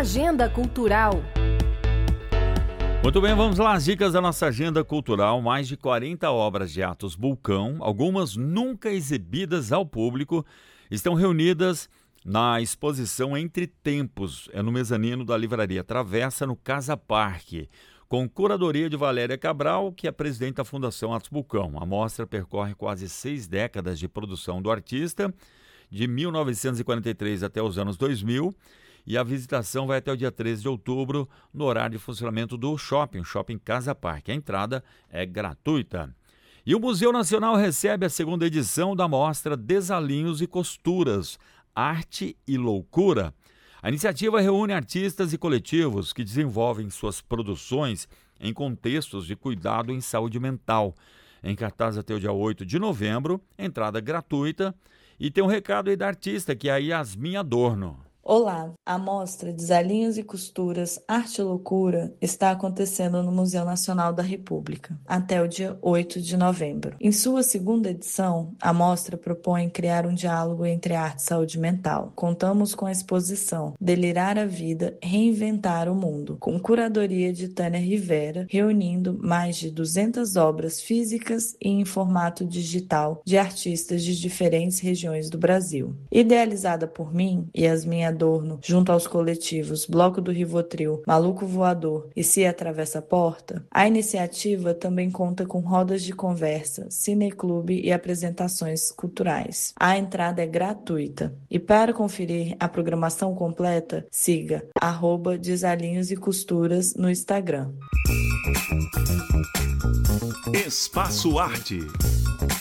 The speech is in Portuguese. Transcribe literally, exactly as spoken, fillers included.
Agenda Cultural. Muito bem, vamos lá, as dicas da nossa agenda cultural. Mais de quarenta obras de Atos Bulcão, algumas nunca exibidas ao público, estão reunidas na exposição Entre Tempos, é no mezanino da Livraria Travessa, no Casa Parque, com curadoria de Valéria Cabral, que é presidente da Fundação Atos Bulcão. A mostra percorre quase seis décadas de produção do artista, de mil novecentos e quarenta e três até os anos dois mil, e a visitação vai até o dia treze de outubro, no horário de funcionamento do shopping, o Shopping Casa Parque. A entrada é gratuita. E o Museu Nacional recebe a segunda edição da mostra Desalinhos e Costuras, Arte e Loucura. A iniciativa reúne artistas e coletivos que desenvolvem suas produções em contextos de cuidado em saúde mental. Em cartaz até o dia oito de novembro, entrada gratuita. E tem um recado aí da artista, que é a Yasmin Adorno. Olá, a mostra Desalinhos e Costuras, Arte e Loucura está acontecendo no Museu Nacional da República, até o dia oito de novembro. Em sua segunda edição, a mostra propõe criar um diálogo entre arte e saúde mental. Contamos com a exposição Delirar a Vida, Reinventar o Mundo, com curadoria de Tânia Rivera, reunindo mais de duzentas obras físicas e em formato digital de artistas de diferentes regiões do Brasil. Idealizada por mim, Yasmin Adorno, junto aos coletivos Bloco do Rivotril, Maluco Voador e Se Atravessa a Porta, a iniciativa também conta com rodas de conversa, cineclube e apresentações culturais. A entrada é gratuita. E para conferir a programação completa, siga arroba Desalinhos e Costuras no Instagram. Espaço Arte.